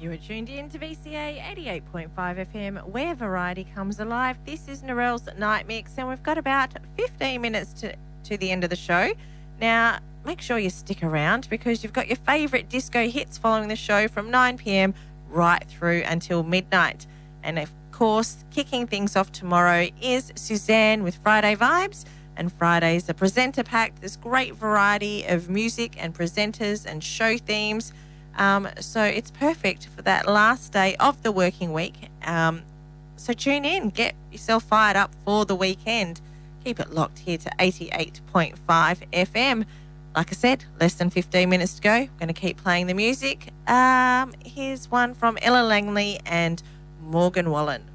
You are tuned in to VCA 88.5 FM, where variety comes alive. This is Narelle's Night Mix, and we've got about 15 minutes to the end of the show. Now, make sure you stick around because you've got your favourite disco hits following the show from 9 p.m. right through until midnight. And, of course, kicking things off tomorrow is Suzanne with Friday Vibes. And Friday's the presenter pack. There's great variety of music and presenters and show themes. So it's perfect for that last day of the working week. So tune in, get yourself fired up for the weekend. Keep it locked here to 88.5 FM. Like I said, less than 15 minutes to go. I'm going to keep playing the music. Here's one from Ella Langley and Morgan Wallen.